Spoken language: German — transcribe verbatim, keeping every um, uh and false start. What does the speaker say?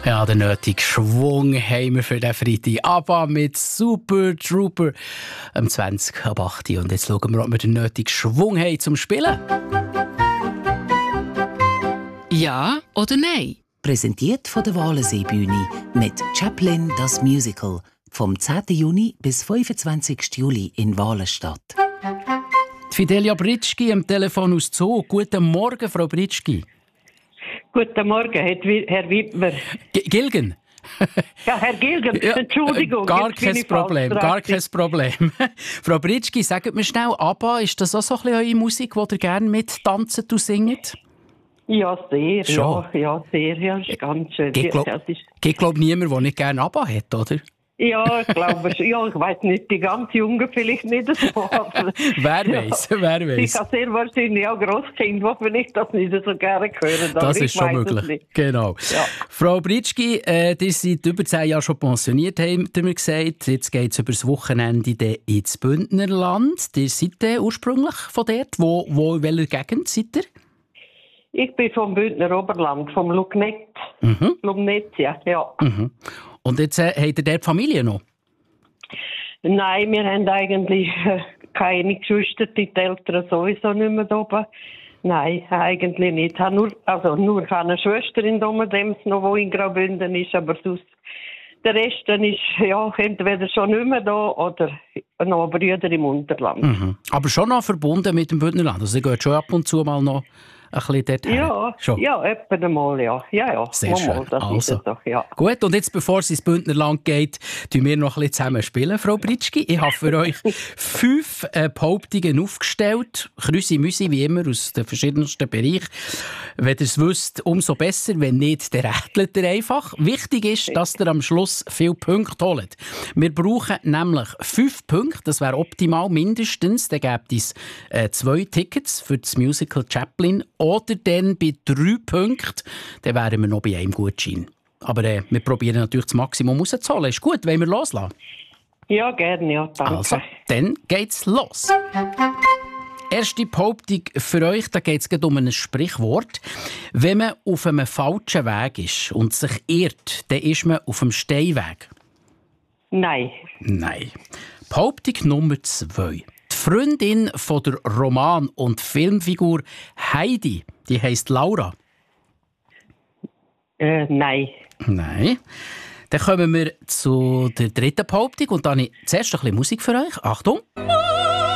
Ja, den nötigen Schwung haben wir für den Freitag. ABBA mit Super Trooper am zwanzig ab acht. Und jetzt schauen wir, ob wir den nötigen Schwung haben zum Spielen. Ja oder nein? Präsentiert von der Walensee-Bühne mit Chaplin das Musical vom zehnten Juni bis fünfundzwanzigsten Juli in Walenstadt. Fidelia Britschgi am Telefon aus Zoo. Guten Morgen, Frau Britschgi. Guten Morgen, Herr Wittmer. G- Gilgen? Ja, Herr Gilgen, Ja, Entschuldigung. Gar jetzt bin kein ich falsch Problem, dran. gar kein Problem. Frau Britschgi, sagt mir schnell, ABBA, ist das auch so ein bisschen eure Musik, die ihr gerne mittanzt und singt? Ja, sehr, Schon? ja, ja, sehr, ja, ist ganz schön. Gibt, glaube Ja, das ist, ich, glaub, niemand, der nicht gerne ABBA hat, oder? ja, ich glaube schon. Ja, ich weiss nicht, die ganz Jungen vielleicht nicht so. Aber, Wer ja, weiß, wer ich weiß. habe sehr wahrscheinlich auch Grosskinder, die vielleicht das nicht so gerne hören. aber Das ich ist schon weiss es möglich. nicht. Genau. Ja. Frau Britschgi, äh, ihr seid über zehn Jahre schon pensioniert, haben wir gesagt. Jetzt geht es über das Wochenende dann ins Bündnerland. Ihr seid äh, ursprünglich von dort. Wo, wo, in welcher Gegend seid ihr? Ich bin vom Bündner Oberland, vom Lugnett. Mhm. Lumnetia, ja. Mhm. Und jetzt äh, habt ihr dort Familie noch? Nein, wir haben eigentlich äh, keine Geschwister, die Eltern sowieso nicht mehr da oben. Nein, eigentlich nicht. Ich habe nur, also nur eine Schwester in Domadems noch, die in Graubünden ist, aber sonst, der Rest ist ja entweder schon nicht mehr da oder noch Brüder im Unterland. Mhm. Aber schon noch verbunden mit dem Bündnerland. Also ihr geht schon ab und zu mal noch ein bisschen dorthin. Ja, Schon. ja, etwa einmal, ja. Ja, ja, Sehr mal, schön. das Also. ist es doch, ja. Gut, und jetzt, bevor es ins Bündnerland geht, tun wir noch ein bisschen zusammen spielen, Frau Britschgi. Ich habe für euch fünf äh, Behauptungen aufgestellt. Krüsi Müsi, wie immer, aus den verschiedensten Bereichen. Wenn ihr es wisst, umso besser. Wenn nicht, dann rätselt ihr einfach. Wichtig ist, dass ihr am Schluss viele Punkte holt. Wir brauchen nämlich fünf Punkte. Das wäre optimal mindestens. Dann gibt es äh, zwei Tickets für das Musical Chaplin. Oder dann bei drei Punkten, dann wären wir noch bei einem Gutschein. Aber äh, wir probieren natürlich das Maximum rauszuholen. Ist gut, wollen wir loslassen? Ja, gerne, ja, danke. Also, dann geht's los. Erste Behauptung für euch, da geht es um ein Sprichwort. Wenn man auf einem falschen Weg ist und sich irrt, dann ist man auf dem Steinweg. Nein, Nein. Behauptung Nummer zwei. Die Freundin von der Roman- und Filmfigur Heidi, die heisst Laura. äh, nein. Nein. Dann kommen wir zu der dritten Behauptung und dann habe ich zuerst ein bisschen Musik für euch. Achtung!